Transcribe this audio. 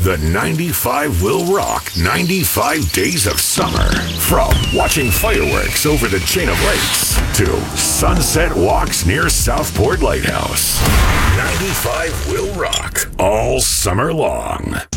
The 95 will rock 95 days of summer. From watching fireworks over the chain of lakes to sunset walks near Southport Lighthouse. 95 will rock all summer long.